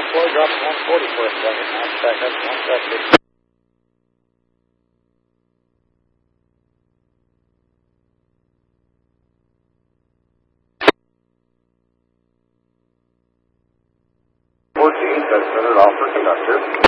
Floyd dropped 140 for a second. Now it's back up to 170. That's off for conductor.